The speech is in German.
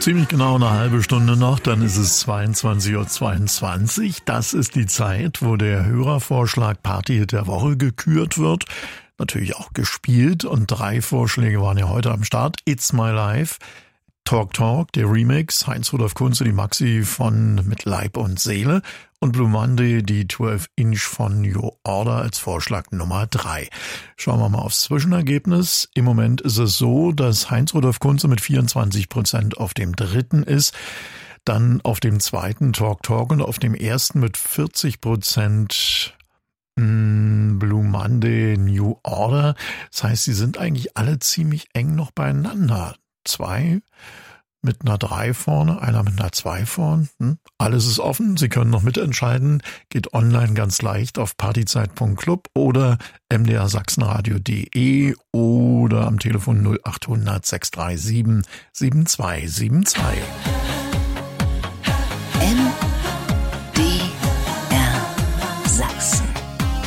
Ziemlich genau eine halbe Stunde noch, dann ist es 22:22 Uhr. Das ist die Zeit, wo der Hörervorschlag Party der Woche gekürt wird. Natürlich auch gespielt und 3 Vorschläge waren ja heute am Start. It's My Life, Talk, der Remix, Heinz-Rudolf Kunze, die Maxi von Mit Leib und Seele und Blue Monday, die 12-Inch von New Order als Vorschlag Nummer 3. Schauen wir mal aufs Zwischenergebnis. Im Moment ist es so, dass Heinz-Rudolf Kunze mit 24% auf dem dritten ist, dann auf dem zweiten Talk und auf dem ersten mit 40% Blue Monday, New Order. Das heißt, sie sind eigentlich alle ziemlich eng noch beieinander. 2 mit einer 3 vorne, einer mit einer 2 vorne. Alles ist offen, Sie können noch mitentscheiden. Geht online ganz leicht auf partyzeit.club oder mdrsachsenradio.de oder am Telefon 0800 637 7272.